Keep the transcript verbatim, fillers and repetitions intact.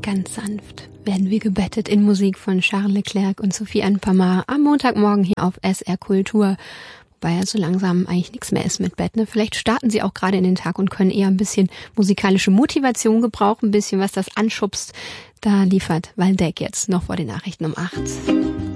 Ganz sanft werden wir gebettet in Musik von Charles Leclerc und Sophie Anne Pamart am Montagmorgen hier auf S R Kultur. Wobei ja so langsam eigentlich nichts mehr ist mit Bett. Ne? Vielleicht starten Sie auch gerade in den Tag und können eher ein bisschen musikalische Motivation gebrauchen, ein bisschen was das anschubst. Da liefert Waldeck jetzt noch vor den Nachrichten um acht.